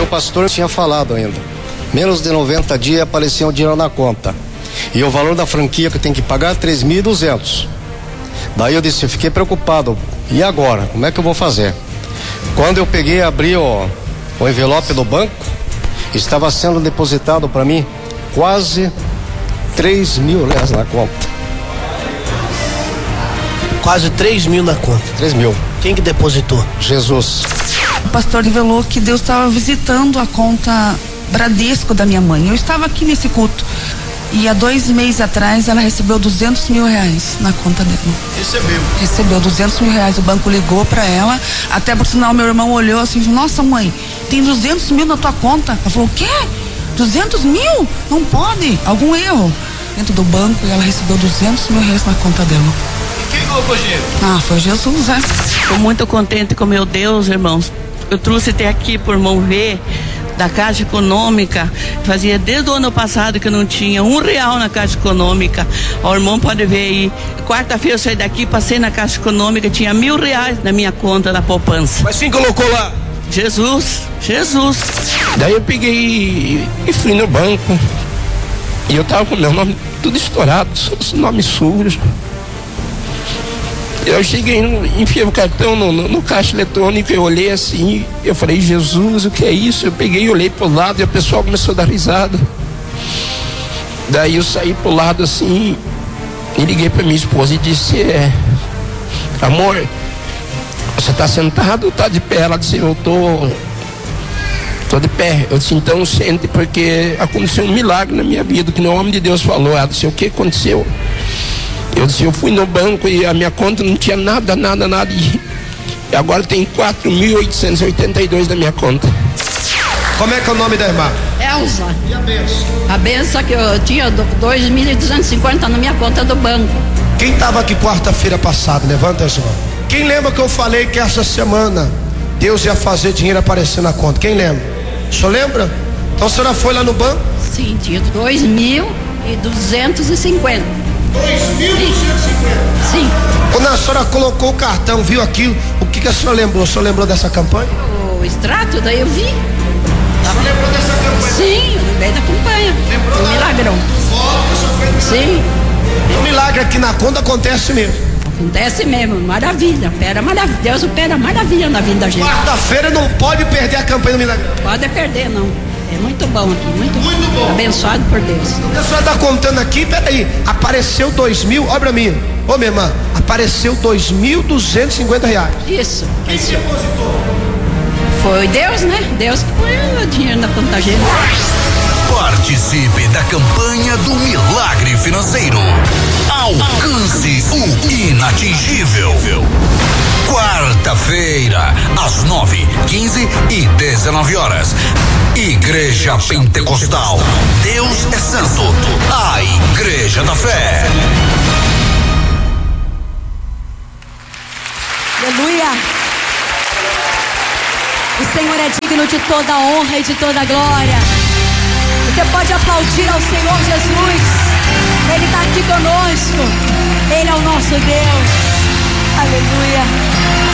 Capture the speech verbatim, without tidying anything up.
o pastor tinha falado ainda. Menos de noventa dias aparecia o dinheiro na conta. E o valor da franquia que eu tenho que pagar é três mil e duzentos. Daí eu disse, eu fiquei preocupado. E agora? Como é que eu vou fazer? Quando eu peguei e abri o, o envelope do banco, estava sendo depositado para mim quase três mil reais na conta. Quase três mil na conta. três mil. Quem que depositou? Jesus. O pastor revelou que Deus estava visitando a conta Bradesco da minha mãe. Eu estava aqui nesse culto. E há dois meses atrás ela recebeu duzentos mil reais na conta dela. Recebeu. Recebeu duzentos mil reais. O banco ligou para ela. Até por sinal, meu irmão olhou assim: nossa, mãe, tem duzentos mil na tua conta. Ela falou: o quê? duzentos mil? Não pode. Algum erro dentro do banco. E ela recebeu duzentos mil reais na conta dela. E quem colocou dinheiro? Ah, foi Jesus, né? Estou muito contente com meu Deus, irmãos. Eu trouxe até aqui por mão ver da Caixa Econômica. Fazia desde o ano passado que eu não tinha um real na Caixa Econômica. O irmão pode ver aí. Quarta-feira eu saí daqui, passei na Caixa Econômica, tinha mil reais na minha conta da poupança. Mas quem colocou lá? Jesus, Jesus. Daí eu peguei e fui no banco. E eu tava com meu nome tudo estourado, os nomes sujos. Eu cheguei, no, enfiei o cartão no, no, no caixa eletrônico, eu olhei assim, eu falei: Jesus, o que é isso? Eu peguei e olhei pro lado e o pessoal começou a dar risada. Daí eu saí pro lado assim e liguei pra minha esposa e disse: é, amor, você tá sentado ou tá de pé? Ela disse: eu tô, tô de pé. Eu disse: então sente, porque aconteceu um milagre na minha vida, que o homem de Deus falou. Ela disse: o que aconteceu? Eu disse: eu fui no banco e a minha conta não tinha nada, nada, nada. E agora tem quatro mil oitocentos e oitenta e dois na minha conta. Como é que é o nome da irmã? Elza. E a benção? A benção que eu tinha dois mil e duzentos e cinquenta na minha conta do banco. Quem estava aqui quarta-feira passada? Levanta as mãos. Quem lembra que eu falei que essa semana Deus ia fazer dinheiro aparecer na conta? Quem lembra? O senhor lembra? Então a senhora foi lá no banco? Sim, tinha dois mil e duzentos e cinquenta. dois mil duzentos e cinquenta? Sim. Quando a senhora colocou o cartão, viu aquilo, o que, que a senhora lembrou? A senhora lembrou dessa campanha? O extrato, daí eu vi. A senhora lembrou dessa campanha? Sim, eu lembrei da campanha. Lembrou O lá? milagrão. Foto, a senhora fez Sim, o milagre aqui na conta acontece mesmo. acontece mesmo, maravilha. Opera maravilha. Deus opera maravilha na vida da gente. Quarta-feira não pode perder a campanha do milagre. Pode perder, não. É muito bom aqui, muito, Muito bom. Abençoado por Deus. A senhora está contando aqui, peraí, apareceu dois mil, olha pra mim, ô minha irmã, apareceu dois mil duzentos e cinquenta reais. Isso. Quem depositou? Foi Deus, né? Deus que põe o dinheiro na conta da gente. Participe da campanha do Milagre Financeiro. Alcance o inatingível. Quarta-feira, às nove, quinze e dezenove horas. Igreja Pentecostal. Deus é Santo. A Igreja da Fé. Aleluia. O Senhor é digno de toda a honra e de toda a glória. Você pode aplaudir ao Senhor Jesus. Ele está aqui conosco. Ele é o nosso Deus. Aleluia.